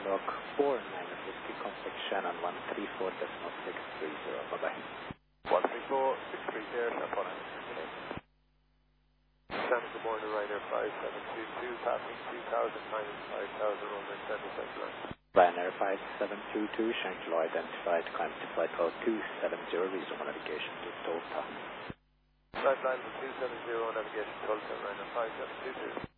Rock 49 Whiskey Complex Shannon 134.630. Bye-bye. 134.630 there, Shannon. Shannon, good morning, Ryanair 5722, passing 2,000, minus 5,000 over 77 line. Ryanair 5722, Shankill identified, climb to flight code 270, resume navigation to Tulsa. Flight line 270, navigation Tulsa, Ryanair 5722.